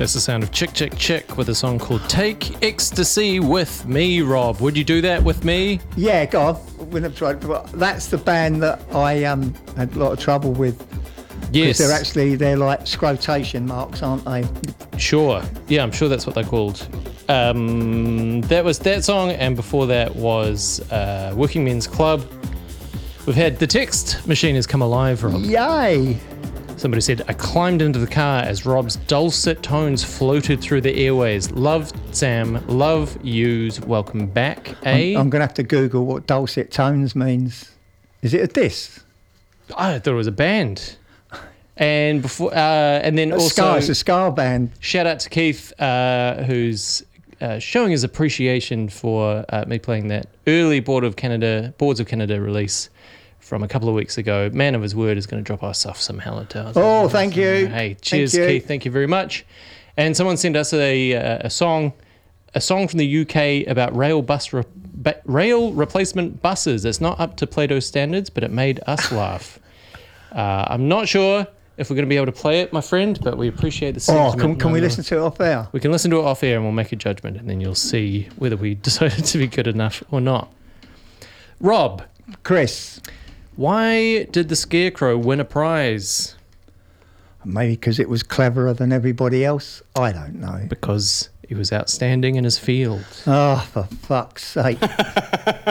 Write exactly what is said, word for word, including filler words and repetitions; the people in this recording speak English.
That's the sound of Chick Chick Chick with a song called Take Ecstasy With Me, Rob. Would you do that with me? Yeah, go on. When I've tried, but that's the band that I um, had a lot of trouble with. Yes. Because they're actually, they're like scrotation marks, aren't they? Sure. Yeah, I'm sure that's what they're called. Um, that was that song, and before that was uh, Working Men's Club. We've had The Text Machine Has Come Alive, Rob. Yay! Somebody said, I climbed into the car as Rob's dulcet tones floated through the airways. Love, Sam. Love yous. Welcome back, eh? I'm, I'm going to have to Google what dulcet tones means. Is it a diss? I thought it was a band. And before, uh, and then A also... ska, it's a ska band. Shout out to Keith, uh, who's uh, showing his appreciation for uh, me playing that early Board of Canada, Boards of Canada release from a couple of weeks ago. Man of his word is going to drop us off some Hallertales. Oh, thank you. Hey, cheers, thank you. Keith. Thank you very much. And someone sent us a a song, a song from the U K about rail bus re- ba- rail replacement buses. It's not up to Plato's standards, but it made us laugh. Uh, I'm not sure if we're going to be able to play it, my friend, but we appreciate the sentiment. Oh, can, can we listen to it off air? We can listen to it off air and we'll make a judgment, and then you'll see whether we decided to be good enough or not. Rob. Chris. Why did the Scarecrow win a prize? Maybe because it was cleverer than everybody else. I don't know. Because he was outstanding in his field. Oh, for fuck's sake.